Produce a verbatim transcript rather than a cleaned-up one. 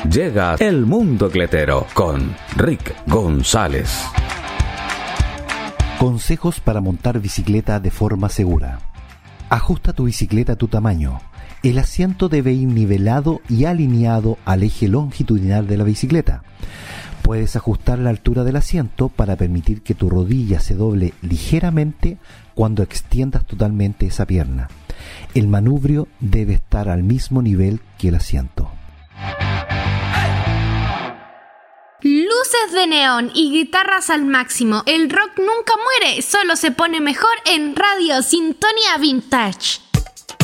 Llega El Mundo Cletero con Rick González. Consejos para montar bicicleta de forma segura. Ajusta tu bicicleta a tu tamaño. El asiento debe ir nivelado y alineado al eje longitudinal de la bicicleta. Puedes ajustar la altura del asiento para permitir que tu rodilla se doble ligeramente cuando extiendas totalmente esa pierna. El manubrio debe estar al mismo nivel que el asiento. Luces de neón y guitarras al máximo. El rock nunca muere, solo se pone mejor en Radio Sintonía Vintage.